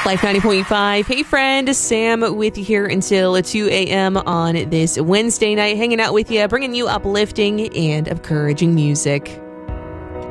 Life 90.5. Hey, friend. Sam with you here until 2 a.m. on this Wednesday night, hanging out with you, bringing you uplifting and encouraging music.